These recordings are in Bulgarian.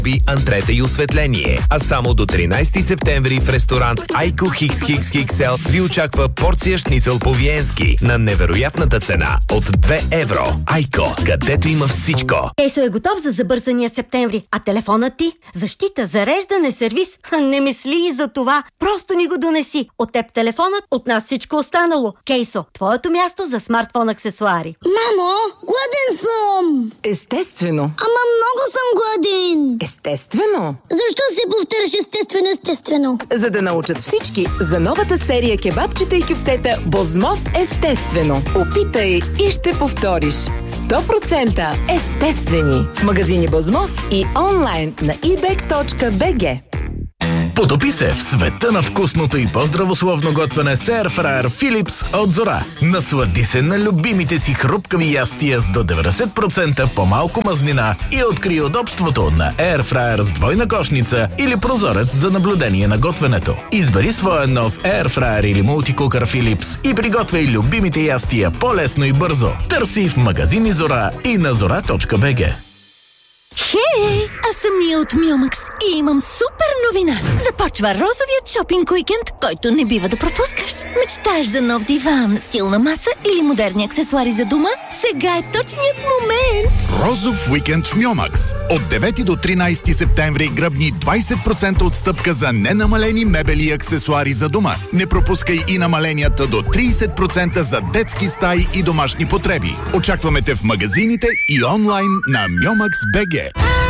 антрета и осветление. А само до 13 септември в ресторант Айко XXXL ви очаква порция шницел по-виенски на невероятната цена от 2 евро. Айко, където има всичко. Ейсо е готов за забързания септември, а телефонът ти? Защита, зареждане, сервис? Не мисли и за това. Просто ни го донеси. От теб телефонът, от нас всичко останало. Кейсо, твоето място за смартфон аксесуари. Мамо, гладен съм! Естествено. Ама много съм гладен! Естествено. Защо се повтаряш естествено? За да научат всички за новата серия кебабчета и кюфтета Бозмов естествено. Опитай и ще повториш. 100% естествени. В магазини Бозмов и онлайн на ebek.bg. Потопи се в света на вкусното и по-здравословно готвене с Airfryer Philips от Зора. Наслади се на любимите си хрупкави ястия с до 90% по-малко мазнина и откри удобството на Airfryer с двойна кошница или прозорец за наблюдение на готвенето. Избери своя нов Airfryer или мултикукър Philips и приготвяй любимите ястия по-лесно и бързо. Търси в магазини Зора и на zora.bg. Хей! Аз съм Мия от Милмакс и имам супер новина! Започва розовият шопинг уикенд, който не бива да пропускаш. Мечтаеш за нов диван, стилна маса или модерни аксесуари за дома? Сега е точният момент! Розов уикенд в Милмакс. От 9 до 13 септември гръбни 20% отстъпка за ненамалени мебели и аксесуари за дома. Не пропускай и намаленията до 30% за детски стаи и домашни потреби. Очакваме те в магазините и онлайн на Milmax.bg.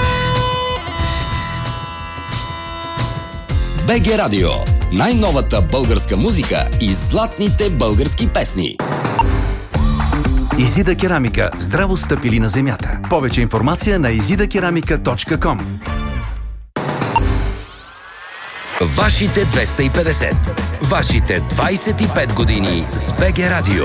БГ Радио. Най-новата българска музика и златните български песни. Изида керамика. Здраво стъпили на земята. Повече информация на izidakeramika.com. Вашите 250. Вашите 25 години с БГ Радио.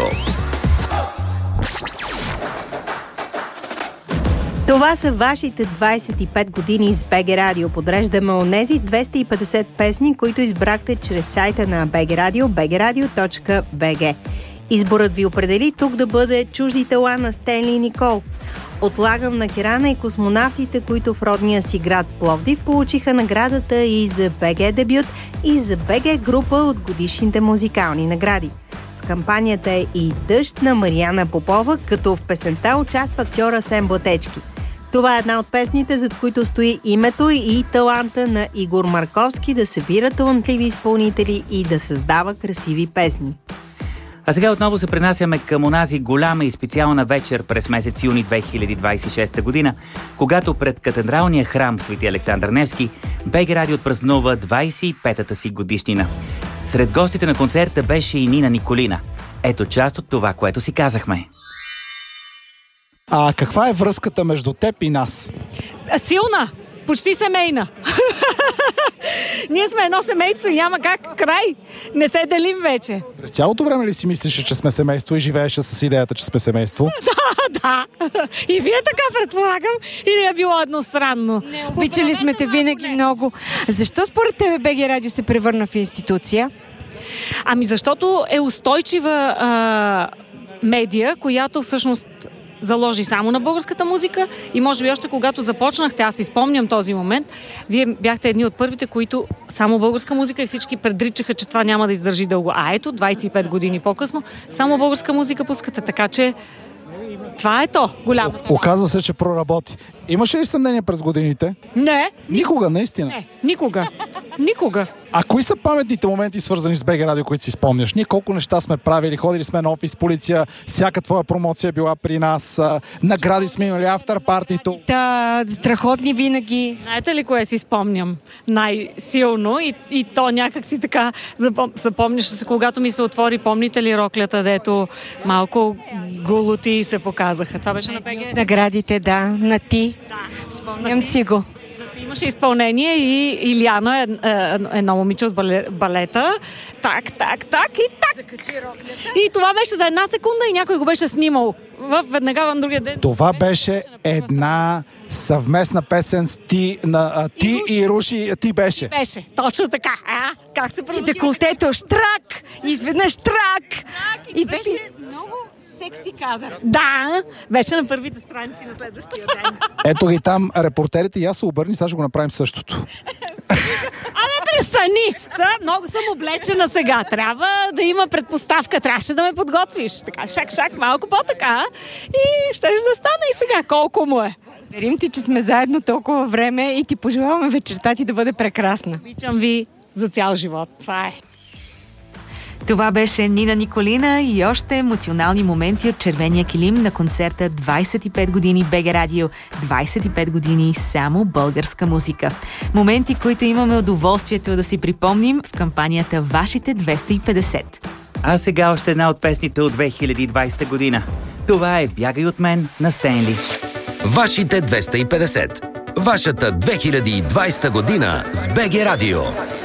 Това са вашите 25 години с БГ Радио. Подреждаме онези 250 песни, които избрахте чрез сайта на БГ Радио, bgradio.bg. Изборът ви определи тук да бъде Чужди тела на Стенли и Никол. Отлагам на Керана и космонавтите, които в родния си град Пловдив получиха наградата и за БГ дебют, и за БГ група от годишните музикални награди. В кампанията е и Дъжд на Мариана Попова, като в песента участва актьора Сем Блатечки. Това е една от песните, зад които стои името и таланта на Игор Марковски да събира талантливи изпълнители и да създава красиви песни. А сега отново се пренасяме към онази голяма и специална вечер през месец юни 2026 година, когато пред катедралния храм Свети Александър Невски БГ Радио отпразнува 25-та си годишнина. Сред гостите на концерта беше и Нина Николина. Ето част от това, което си казахме. Каква е връзката между теб и нас? Силна! Почти семейна. Ние сме едно семейство и няма как край. Не се делим вече. През цялото време ли си мислиш, че сме семейство и живееш с идеята, че сме семейство? Да. И вие така предполагам? Или е било едностранно? Обичали сме те винаги много. Защо според тебе БГ Радио се превърна в институция? Защото е устойчива медия, която всъщност заложи само на българската музика и може би още когато започнахте, аз си спомням този момент, вие бяхте едни от първите, които само българска музика и всички предричаха, че това няма да издържи дълго. А ето, 25 години по-късно, само българска музика пускате, така че това е то, голямата. Оказва се, че проработи. Имаше ли съмнение през годините? Не. Никога, наистина? Не, никога. А кои са паметните моменти, свързани с БГ Радио, които си спомняш? Ние колко неща сме правили, ходили сме на офис полиция, всяка твоя промоция била при нас, награди сме имали, автор партито. Да, страхотни винаги. Знаете ли кое си спомням най-силно и то някак си така запомняш се, когато ми се отвори, помните ли роклята, дето малко голоти се показаха? Това беше на БГ? Наградите, да, на ти. Да, спомням си го. Имаше изпълнение и Иляна, едно момиче от балета. Так. И това беше за една секунда и някой го беше снимал. Веднага в другия ден. Това беше една съвместна песен с ти и Руши. Ти беше. Беше, точно така. Как се продължи? Деколтето, штрак! Изведнъж штрак! И беше много секси кадър. Да, вече на първите страници на следващия ден. Ето ги там репортерите и аз се обърни, сега ще го направим същото. Пресани! Много съм облечена сега. Трябва да има предпоставка. Трябваше да ме подготвиш. Така, шак, малко по-така. И ще да стане и сега. Колко му е? Благодарим ти, че сме заедно толкова време и ти пожелаваме вечерта ти да бъде прекрасна. Обичам ви за цял живот. Това е. Това беше Нина Николина и още емоционални моменти от червения килим на концерта 25 години БГ Радио, 25 години само българска музика. Моменти, които имаме удоволствието да си припомним в кампанията Вашите 250. А сега още една от песните от 2020 година. Това е "Бягай от мен" на Стенли. Вашите 250. Вашата 2020 година с БГ Радио.